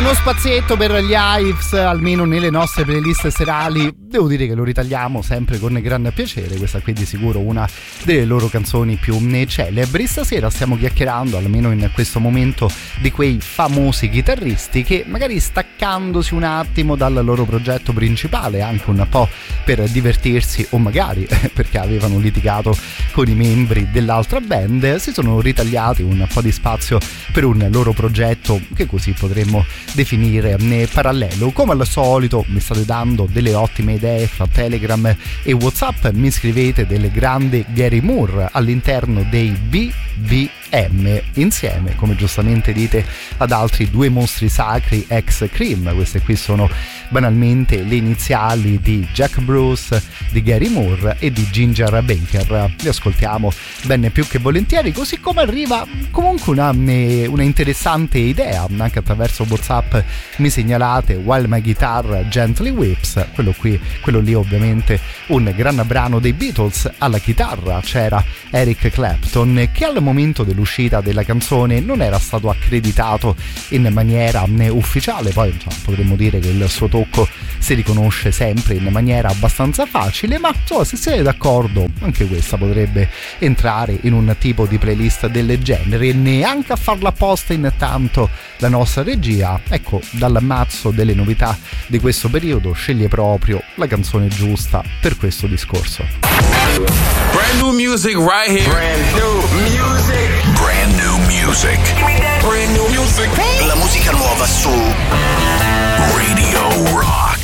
Uno spazietto per gli Hives, almeno nelle nostre playlist serali. Devo dire che lo ritagliamo sempre con grande piacere. Questa qui è di sicuro una delle loro canzoni più celebri. Stasera stiamo chiacchierando, almeno in questo momento, di quei famosi chitarristi che magari staccandosi un attimo dal loro progetto principale, anche un po' per divertirsi o magari perché avevano litigato con i membri dell'altra band, si sono ritagliati un po' di spazio per un loro progetto che così potremmo definire parallelo. Come al solito mi state dando delle ottime idee fra Telegram e WhatsApp, mi scrivete del grande Gary Moore all'interno dei BVM, insieme, come giustamente dite, ad altri due mostri sacri ex Cream. Queste qui sono banalmente le iniziali di Jack Bruce, di Gary Moore e di Ginger Baker. Li ascoltiamo bene più che volentieri, così come arriva comunque una interessante idea anche attraverso WhatsApp. Mi segnalate While My Guitar Gently Weeps, quello lì ovviamente un gran brano dei Beatles. Alla chitarra c'era Eric Clapton, che al momento dell'uscita della canzone non era stato accreditato in maniera ufficiale. Poi potremmo dire che il suo tocco si riconosce sempre in maniera abbastanza facile, ma insomma, se siete d'accordo, anche questa potrebbe entrare in un tipo di playlist del genere. Neanche a farla apposta intanto la nostra regia, ecco, dal mazzo delle novità di questo periodo sceglie proprio la canzone giusta per questo discorso. Brand new music right here. Brand new music. Brand new music. Brand new music. La musica nuova su Radio Rock.